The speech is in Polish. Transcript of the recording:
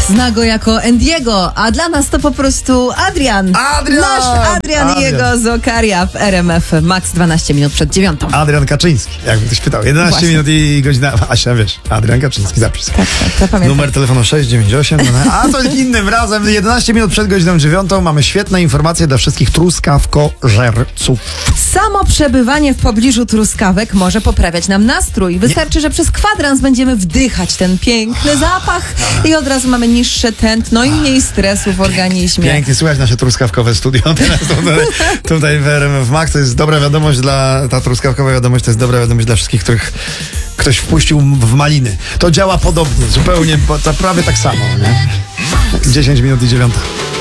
zna go jako Endiego, a dla nas to po prostu Adrian. Nasz Adrian i jego Zokaria w RMF Max 12 minut przed 9. Adrian Kaczyński, jakby ktoś pytał. 11 Właśnie. minut i godzina. Asia, wiesz, Adrian Kaczyński, zapisz. Tak, to pamiętam. Numer telefonu 698. A to innym razem, 11 minut przed godziną 9 mamy świetne informacje dla wszystkich truskawkożerców. Samo przebywanie w pobliżu truskawek może poprawiać nam nastrój. Wystarczy, że przez kwadrans będziemy wdychać ten piękny zapach i od razu mamy niższe tętno i mniej stresu w organizmie. Pięknie, słuchać nasze truskawkowe studio. Teraz tutaj w RMF Max to jest dobra wiadomość ta truskawkowa wiadomość to jest dobra wiadomość dla wszystkich, których ktoś wpuścił w maliny. To działa podobnie, zupełnie, to prawie tak samo, nie? 10 minut i 9.